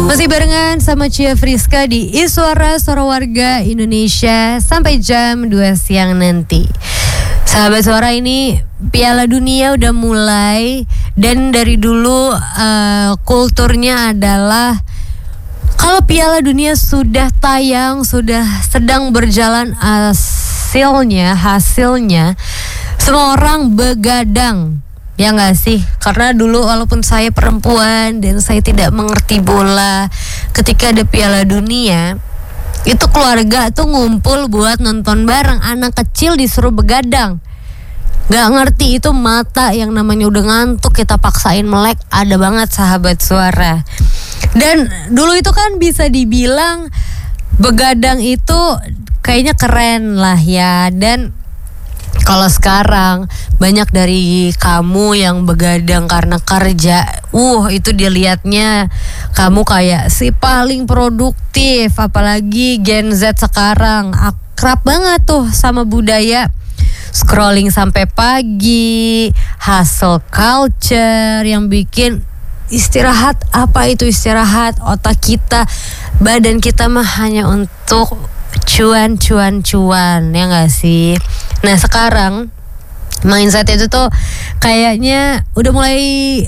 Masih barengan sama Cia Friska di Iswara Suara Warga Indonesia sampai jam 2 siang nanti. Sahabat Suara, ini Piala Dunia udah mulai. Dan dari dulu kulturnya adalah kalau Piala Dunia sudah tayang, sudah sedang berjalan hasilnya semua orang begadang. Ya nggak sih? Karena dulu walaupun saya perempuan dan saya tidak mengerti bola, ketika ada Piala Dunia, itu keluarga tuh ngumpul buat nonton bareng. Anak kecil disuruh begadang. Gak ngerti itu mata yang namanya udah ngantuk kita paksain melek, ada banget sahabat Suara. Dan dulu itu kan bisa dibilang begadang itu kayaknya keren lah ya. Dan kalau sekarang banyak dari kamu yang begadang karena kerja, itu dilihatnya kamu kayak si paling produktif. Apalagi Gen Z sekarang akrab banget tuh sama budaya scrolling sampai pagi, hustle culture yang bikin istirahat, apa itu istirahat? Otak kita, badan kita mah hanya untuk cuan, ya gak sih? Nah sekarang mindset itu tuh kayaknya udah mulai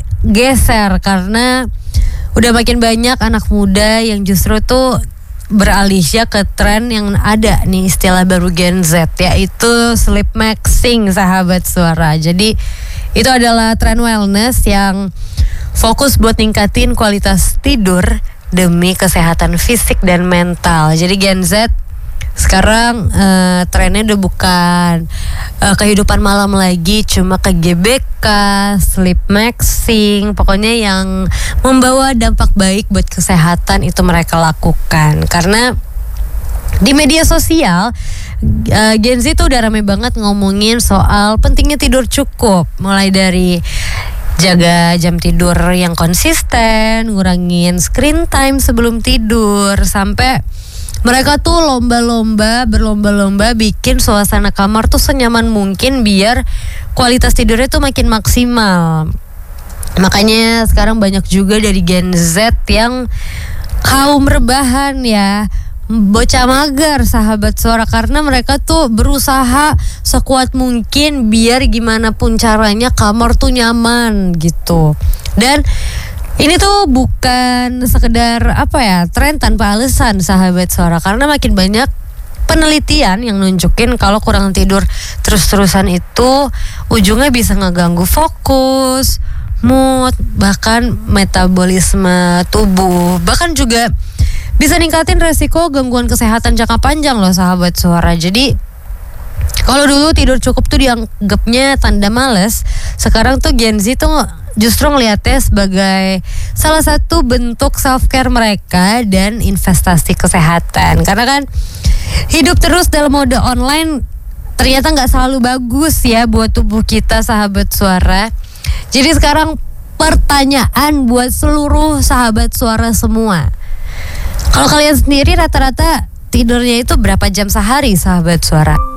geser karena udah makin banyak anak muda yang justru tuh beralih ya ke tren yang ada nih, istilah baru Gen Z, yaitu sleep maxing sahabat Suara. Jadi itu adalah tren wellness yang fokus buat ningkatin kualitas tidur demi kesehatan fisik dan mental. Jadi Gen Z sekarang trennya udah bukan kehidupan malam lagi, cuma ke GBK, sleep maxing, pokoknya yang membawa dampak baik buat kesehatan itu mereka lakukan. Karena di media sosial Gen Z tuh udah rame banget ngomongin soal pentingnya tidur cukup, mulai dari jaga jam tidur yang konsisten, ngurangin screen time sebelum tidur, sampai mereka tuh berlomba-lomba bikin suasana kamar tuh senyaman mungkin biar kualitas tidurnya tuh makin maksimal. Makanya sekarang banyak juga dari Gen Z yang kaum rebahan ya, bocah mager sahabat Suara, karena mereka tuh berusaha sekuat mungkin biar gimana pun caranya kamar tuh nyaman gitu. Dan ini tuh bukan sekedar tren tanpa alasan sahabat Suara, karena makin banyak penelitian yang nunjukin kalau kurang tidur terus-terusan itu ujungnya bisa ngeganggu fokus, mood, bahkan metabolisme tubuh, bahkan juga bisa ningkatin resiko gangguan kesehatan jangka panjang loh sahabat Suara. Jadi kalau dulu tidur cukup tuh dianggapnya tanda males, sekarang tuh Gen Z tuh justru ngeliatnya sebagai salah satu bentuk self-care mereka dan investasi kesehatan. Karena kan hidup terus dalam mode online ternyata gak selalu bagus ya buat tubuh kita sahabat Suara. Jadi sekarang pertanyaan buat seluruh sahabat Suara semua, kalau kalian sendiri rata-rata tidurnya itu berapa jam sehari sahabat Suara?